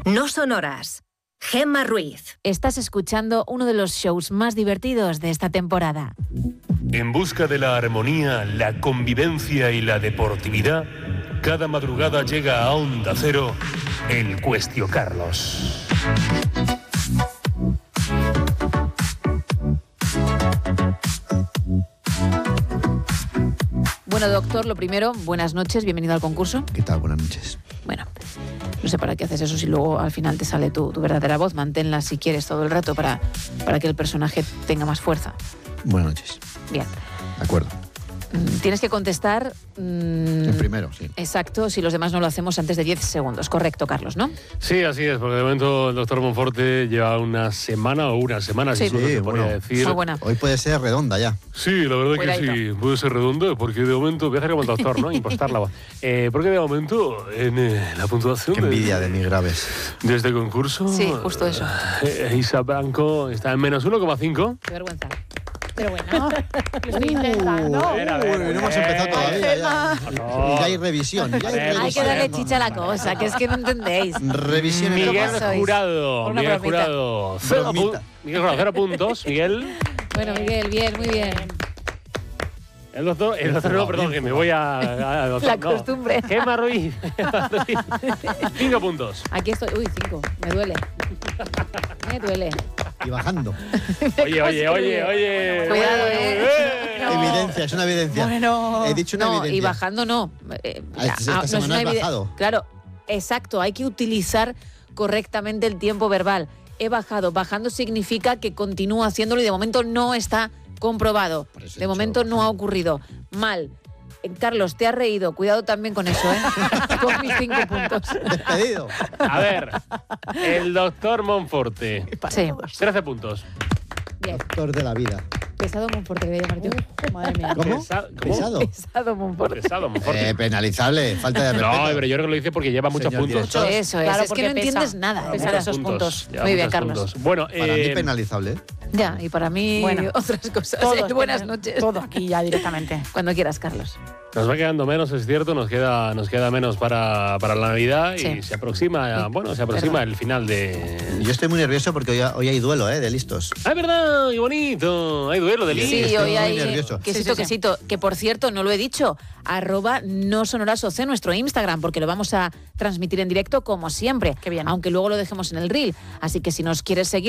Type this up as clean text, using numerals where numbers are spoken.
No sonoras. Gemma Ruiz. Estás escuchando uno de los shows más divertidos de esta temporada. En busca de la armonía, la convivencia y la deportividad, cada madrugada llega a Onda Cero el Cuestio Carlos. Bueno, doctor, lo primero, buenas noches, bienvenido al concurso. ¿Qué tal? Buenas noches. Bueno, no sé para qué haces eso si luego al final te sale tu verdadera voz. Manténla si quieres todo el rato para que el personaje tenga más fuerza. Buenas noches. Bien. De acuerdo. Tienes que contestar... El primero, sí. Exacto, si los demás no lo hacemos antes de 10 segundos. Correcto, Carlos, ¿no? Sí, así es, porque de momento el doctor Monforte lleva una semana, Sí. si solo se podría decir. Muy buena. Hoy puede ser redonda ya. Sí, la verdad que sí, puede ser redondo, porque de momento, voy a hacer como el doctor, ¿no? Impostar la voz. Porque de momento, en la puntuación... Qué envidia de mis graves. De este concurso... Sí, justo eso. Isa Blanco está en menos 1,5. Qué vergüenza. Pero bueno, lo estoy intentando. A ver, No hemos empezado todavía. Ya. No. Ya hay revisión. Ya hay Hay Hay que revisión. darle chicha a la cosa, que es que no entendéis. Revisión en Miguel ¿Cómo sois? Jurado. Una Miguel bromita. Jurado. Bromita. Miguel Jurado, 0 puntos. Miguel. Bueno, Miguel, bien, muy bien. El doctor no, perdón, que me voy a La costumbre. Gemma Ruiz. 5 puntos. Aquí estoy. Uy, 5. Me duele. Me duele. Y bajando. Oye. Cuidado, Evidencia, es una evidencia. Bueno. He dicho una No, evidencia. y bajando no. Esta semana has bajado. Claro, exacto. Hay que utilizar correctamente el tiempo verbal. He bajado. Bajando significa que continúo haciéndolo y de momento no está comprobado. Por eso he De dicho momento no ha ocurrido. Mal. Carlos, te has reído. Cuidado también con eso, ¿eh? Con mis 5 puntos. Despedido. A ver, el doctor Monforte. Sí. 13 puntos. Bien. Doctor de la vida. Pesado Monforte, voy a llamar yo. Madre mía. ¿Cómo? ¿Cómo? Pesado Monforte. Pesado, Monforte. Penalizable, falta de respeto. No, pero yo creo que lo dice porque lleva muchos Señor puntos. director. Eso es. Claro, Es que porque no pesa. entiendes nada. Pesa Nada. esos puntos. Lleva Muy bien, muchos Carlos. puntos. Bueno, Para mí penalizable, ¿eh? Ya, y para mí Bueno. otras cosas. Todo, Buenas noches. Todo aquí ya directamente. Cuando quieras, Carlos. nos va quedando menos, es cierto, nos queda menos para la Navidad Sí. y se aproxima, Perdón. el final de... Yo estoy muy nervioso porque hoy hay duelo, de listos. ¡Ah, es verdad! ¡Qué bonito! Hay duelo de Sí, listos. estoy hoy muy hay nervioso. quesito. Que por cierto, no lo he dicho, @nosonorasoc, nuestro Instagram, porque lo vamos a transmitir en directo como siempre. Qué bien. Aunque luego lo dejemos en el reel. Así que si nos quieres seguir